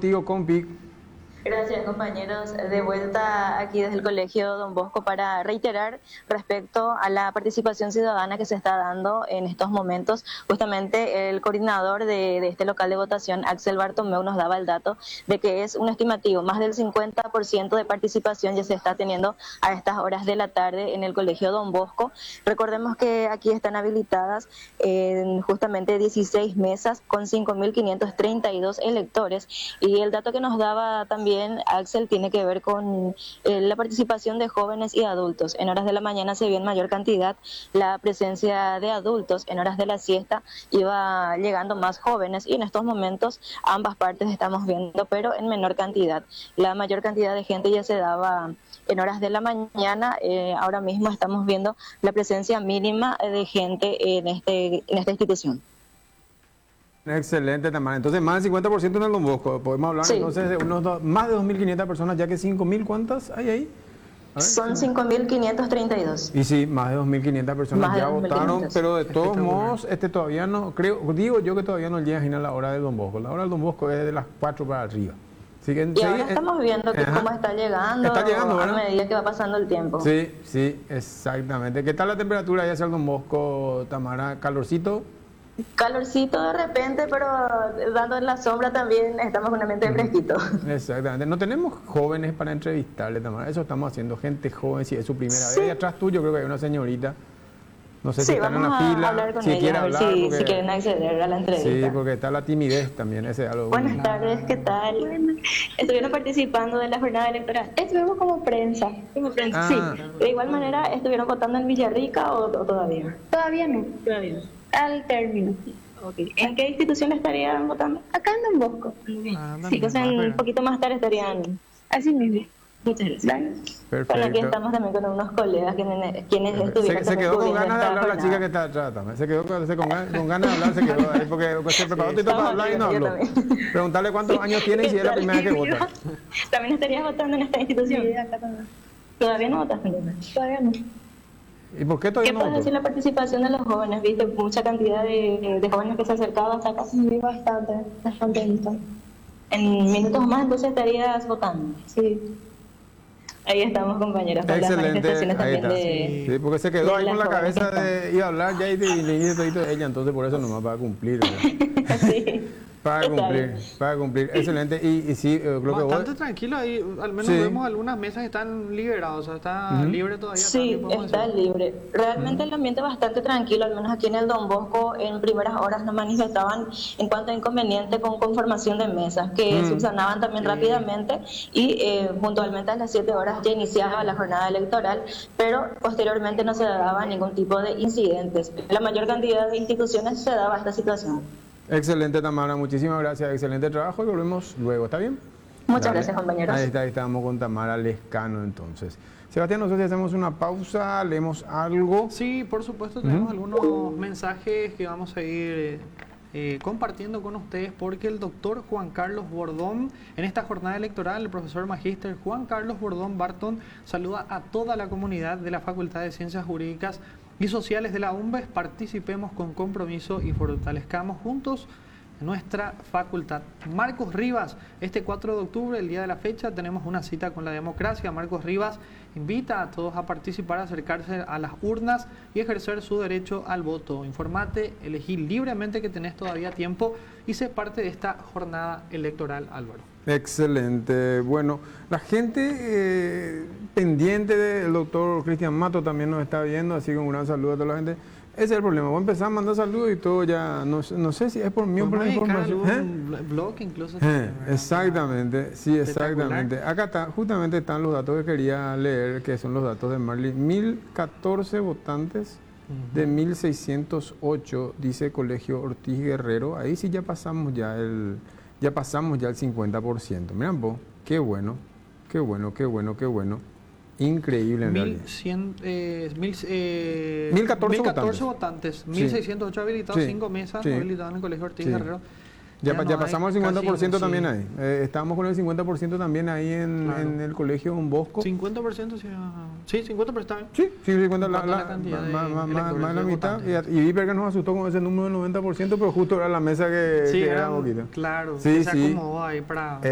contigo, compi. Gracias, compañeros. De vuelta aquí desde el Colegio Don Bosco para reiterar respecto a la participación ciudadana que se está dando en estos momentos. Justamente el coordinador de este local de votación, Axel Bartomeu, nos daba el dato de que es un estimativo, más del 50% de participación ya se está teniendo a estas horas de la tarde en el Colegio Don Bosco. Recordemos que aquí están habilitadas justamente 16 mesas con 5.532 electores, y el dato que nos daba también Axel tiene que ver con la participación de jóvenes y adultos. En horas de la mañana se vio en mayor cantidad la presencia de adultos, en horas de la siesta iba llegando más jóvenes, y en estos momentos ambas partes estamos viendo, pero en menor cantidad. La mayor cantidad de gente ya se daba en horas de la mañana. Ahora mismo estamos viendo la presencia mínima de gente en esta institución. Excelente, Tamara. Entonces, más del 50% en el Don Bosco. Podemos hablar Sí. entonces de más de 2.500 personas, ya que 5.000, ¿cuántas hay ahí? A ver. Son 5.532. Y sí, más de 2.500 personas Más de ya votaron, 2.500. pero de todos modos, todavía no, digo yo que todavía no llega a la hora del Don Bosco. La hora del Don Bosco es de las 4 para arriba. Así que, Y ahora estamos viendo que cómo está llegando a ¿verdad? medida que va pasando el tiempo. Sí, sí, exactamente. ¿Qué tal la temperatura allá hacia el Don Bosco, Tamara? ¿Calorcito? Calorcito de repente, pero dando en la sombra también estamos con un ambiente fresquito. Exactamente. No tenemos jóvenes para entrevistarle, Tamara. Eso estamos haciendo, gente joven, si es su primera Sí. vez. Y atrás tuyo creo que hay una señorita. No sé si Sí, están en vamos la a fila, hablar con si ella, quiere a ver hablar. si quieren acceder a la entrevista. Sí, porque está la timidez también, ese es algo. Buenas tardes, ¿qué tal? Bueno, estuvieron participando de la jornada electoral. Estuvimos como prensa. Sí, de igual manera, ¿estuvieron votando en Villarrica o todavía? Todavía no. Todavía. Al término. Okay. ¿En qué institución estarían votando? Acá en Don Bosco. Sí, entonces un poquito más tarde estarían. Así mismo. Muchas gracias. Perfecto. Bueno, aquí estamos también con unos colegas quienes estuvieron. Se quedó con cubriendo ganas de esta hablar la jornada. chica que está atrás también. Se quedó con ganas de hablar, se quedó ahí porque se preparó todo para hablar y no yo habló. también. Preguntarle cuántos años tiene y si es la primera vez que vota. ¿También estarías votando en esta institución? Sí, acá también. ¿Todavía no votaste? Todavía no. ¿Y por qué ¿Qué todavía no puedes votó? decir la participación de los jóvenes? ¿Viste mucha cantidad de jóvenes que se acercaban hasta acá? Sí, bastante lindo. En minutos más entonces estarías votando. Sí. Ahí estamos, compañeros, con las Excelente, manifestaciones ahí también está. de... Sí, porque se quedó de ahí con las la jóvenes cabeza que de ir a hablar ya y de todito de ella, entonces por eso nomás para cumplir. ¿Verdad? Sí. Para cumplir, excelente. Y sí, creo que bastante tranquilo ahí, al menos Sí. vemos algunas mesas que están liberadas, o sea, está libre todavía. Sí, podemos está decir. libre. Realmente el ambiente bastante tranquilo, al menos aquí en el Don Bosco en primeras horas nos manifestaban en cuanto a inconveniente con conformación de mesas, que subsanaban también rápidamente, y puntualmente a las 7 horas ya iniciaba la jornada electoral, pero posteriormente no se daba ningún tipo de incidentes. La mayor cantidad de instituciones se daba esta situación. excelente, Tamara, muchísimas gracias, excelente trabajo y volvemos luego, ¿está bien? Muchas Dale. gracias, compañeros. Ahí estamos con Tamara Lescano entonces. Sebastián, nosotros hacemos una pausa, leemos algo. Sí, por supuesto, tenemos algunos mensajes que vamos a ir compartiendo con ustedes, porque el doctor Juan Carlos Bordón, en esta jornada electoral, el profesor magíster Juan Carlos Bordón Barton saluda a toda la comunidad de la Facultad de Ciencias Jurídicas y Sociales de la UNBES. Participemos con compromiso y fortalezcamos juntos nuestra facultad. Marcos Rivas, este 4 de octubre, el día de la fecha, tenemos una cita con la democracia. Marcos Rivas invita a todos a participar, a acercarse a las urnas y ejercer su derecho al voto. Informate, elegí libremente, que tenés todavía tiempo, y sé parte de esta jornada electoral, Álvaro. Excelente. Bueno, la gente pendiente del doctor Cristian Mato también nos está viendo, así que un gran saludo a toda la gente. Ese es el problema, voy a empezar a mandar saludos y todo ya, no sé si es por mí o por la información. Un blog incluso. Exactamente, sí, exactamente. Acá está, justamente están los datos que quería leer, que son los datos de Marley. 1.014 votantes de 1.608, dice Colegio Ortiz Guerrero. Ahí sí ya pasamos ya el 50%. Miren vos, qué bueno. Increíble en realidad. 1.014 votantes, 1.608 habilitados, Sí. 5 mesas Sí. habilitadas en el Colegio Ortiz Sí. Guerrero. Ya no pasamos hay el 50% casi, también sí. ahí. Estamos con el 50% también ahí Claro. en el Colegio Don Bosco. 50% sí, 50% está bien. Sí, 50, La cantidad de más de la electores, mitad. votantes. Y Viper que nos asustó con ese número del 90%, pero justo era la mesa que Sí, era era poquito. claro, Sí, se sí. acomodó ahí para...